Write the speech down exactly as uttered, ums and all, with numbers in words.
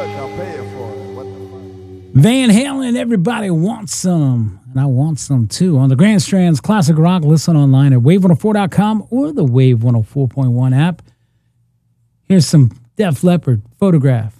much. I'll pay you for it. What the fuck? Van Halen, everybody wants some. And I want some too. On the Grand Strand's Classic Rock, listen online at wave one oh four dot com or the Wave one oh four point one app. Here's some Def Leppard, Photograph.